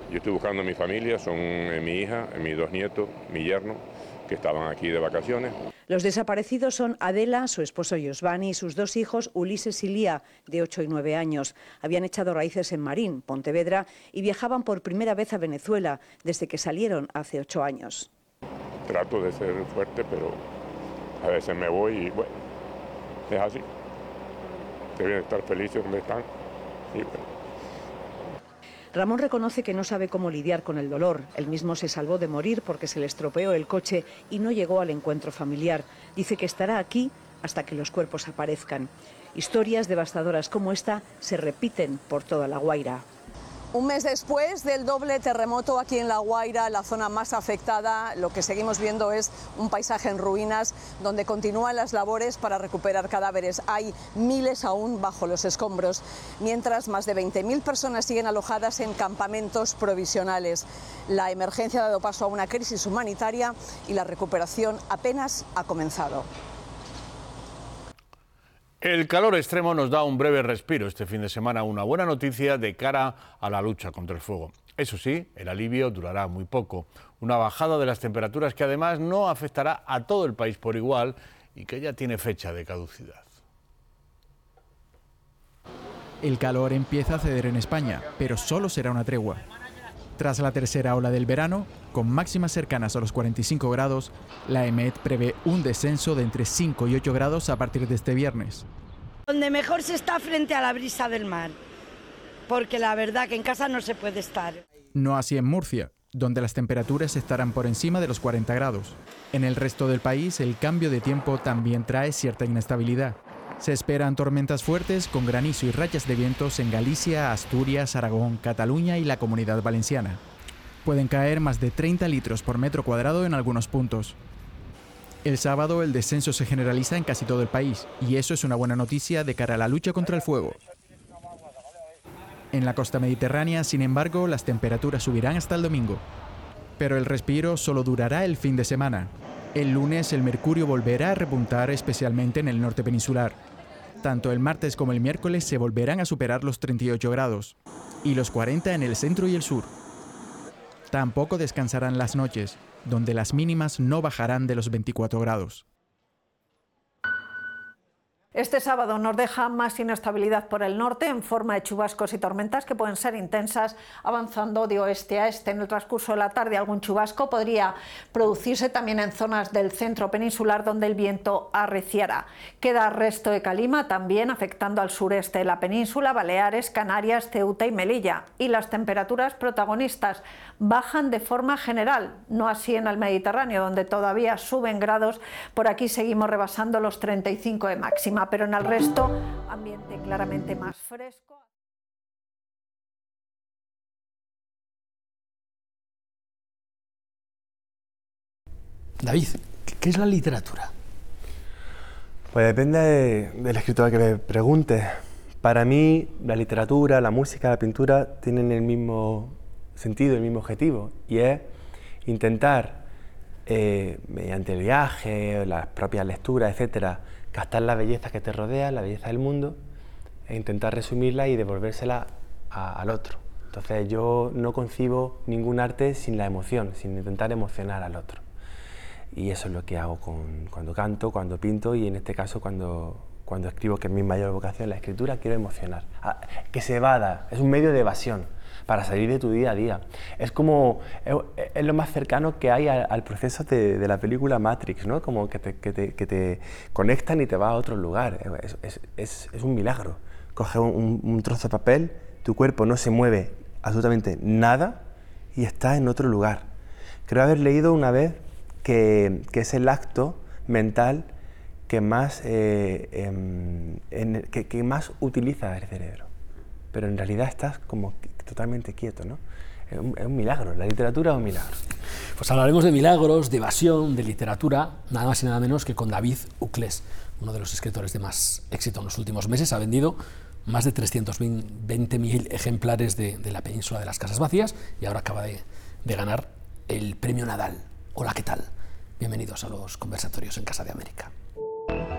Yo estoy buscando a mi familia, son mi hija, mis 2 nietos, mi yerno, que estaban aquí de vacaciones. Los desaparecidos son Adela, su esposo Josvani y sus 2 hijos, Ulises y Lía, de 8 y 9 años. Habían echado raíces en Marín, Pontevedra, y viajaban por primera vez a Venezuela desde que salieron hace 8 años. Trato de ser fuerte, pero a veces me voy y bueno, es así. Deben estar felices donde están y bueno. Ramón reconoce que no sabe cómo lidiar con el dolor. Él mismo se salvó de morir porque se le estropeó el coche y no llegó al encuentro familiar. Dice que estará aquí hasta que los cuerpos aparezcan. Historias devastadoras como esta se repiten por toda La Guaira. Un mes después del doble terremoto aquí en La Guaira, la zona más afectada, lo que seguimos viendo es un paisaje en ruinas donde continúan las labores para recuperar cadáveres. Hay miles aún bajo los escombros, mientras más de 20.000 personas siguen alojadas en campamentos provisionales. La emergencia ha dado paso a una crisis humanitaria y la recuperación apenas ha comenzado. El calor extremo nos da un breve respiro este fin de semana, una buena noticia de cara a la lucha contra el fuego. Eso sí, el alivio durará muy poco. Una bajada de las temperaturas que además no afectará a todo el país por igual y que ya tiene fecha de caducidad. El calor empieza a ceder en España, pero solo será una tregua. Tras la tercera ola del verano, con máximas cercanas a los 45 grados, la EMET prevé un descenso de entre 5 y 8 grados a partir de este viernes. Donde mejor se está frente a la brisa del mar, porque la verdad que en casa no se puede estar. No así en Murcia, donde las temperaturas estarán por encima de los 40 grados. En el resto del país, el cambio de tiempo también trae cierta inestabilidad. Se esperan tormentas fuertes con granizo y rachas de vientos en Galicia, Asturias, Aragón, Cataluña y la Comunidad Valenciana. Pueden caer más de 30 litros por metro cuadrado en algunos puntos. El sábado el descenso se generaliza en casi todo el país y eso es una buena noticia de cara a la lucha contra el fuego. En la costa mediterránea, sin embargo, las temperaturas subirán hasta el domingo. Pero el respiro solo durará el fin de semana. El lunes el mercurio volverá a repuntar, especialmente en el norte peninsular. Tanto el martes como el miércoles se volverán a superar los 38 grados y los 40 en el centro y el sur. Tampoco descansarán las noches, donde las mínimas no bajarán de los 24 grados. Este sábado nos deja más inestabilidad por el norte en forma de chubascos y tormentas que pueden ser intensas, avanzando de oeste a este. En el transcurso de la tarde algún chubasco podría producirse también en zonas del centro peninsular donde el viento arreciará. Queda resto de calima también afectando al sureste de la península, Baleares, Canarias, Ceuta y Melilla. Y las temperaturas protagonistas bajan de forma general, no así en el Mediterráneo, donde todavía suben grados. Por aquí seguimos rebasando los 35 de máxima. Pero en el resto, ambiente claramente más fresco. David, ¿qué es la literatura? Pues depende del escritor que me pregunte. Para mí, la literatura, la música, la pintura tienen el mismo sentido, el mismo objetivo, y es intentar, mediante el viaje, las propias lecturas, etcétera, captar la belleza que te rodea, la belleza del mundo, e intentar resumirla y devolvérsela al otro. Entonces yo no concibo ningún arte sin la emoción, sin intentar emocionar al otro. Y eso es lo que hago cuando canto, cuando pinto y en este caso cuando escribo, que es mi mayor vocación, la escritura, quiero emocionar. Que se evada, es un medio de evasión para salir de tu día a día. Es lo más cercano que hay al proceso de la película Matrix, ¿no? Como que te conectan y te vas a otro lugar. Es un milagro. Coges un trozo de papel, tu cuerpo no se mueve absolutamente nada y estás en otro lugar. Creo haber leído una vez que es el acto mental que más utiliza el cerebro. Pero en realidad estás como totalmente quieto, ¿no? Es un milagro, la literatura es un milagro. Pues hablaremos de milagros, de evasión, de literatura, nada más y nada menos que con David Uclés, uno de los escritores de más éxito en los últimos meses. Ha vendido más de 320.000 ejemplares de La península de las casas vacías y ahora acaba de ganar el premio Nadal. Hola, ¿qué tal? Bienvenidos a los conversatorios en Casa de América.